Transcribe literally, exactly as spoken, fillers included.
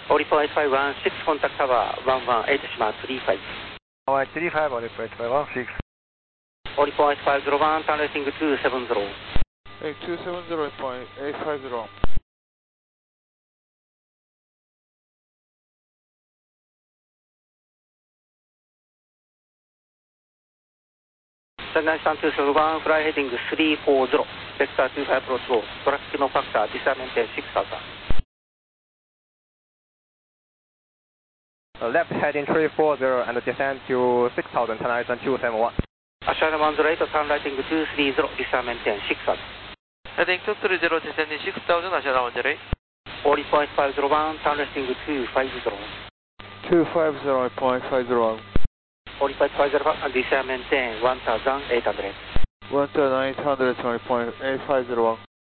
Oripo eight five one six, contact tower one one eight, Shima three five. Hawaii three five, Oripo eight five one six. Oripo eight five zero one, turn rating two seven zero. two seven zero point eight five zero. Sunrise two seven one, fly heading three four zero, vector two five approach go, traffic no factor, descent six thousand. Uh, left heading three four zero and descend to six thousand, turn right two seven one. Ashana one zero eight, turn right two three zero, descent six thousand. Heading two three zero, descending six thousand, Ashana one zero eight. Oripo eight five zero one, turn right two five zero. two five zero point five zero one. Oripo eight five zero one, descent one thousand eight hundred. one thousand eight hundred twenty point eight five zero one.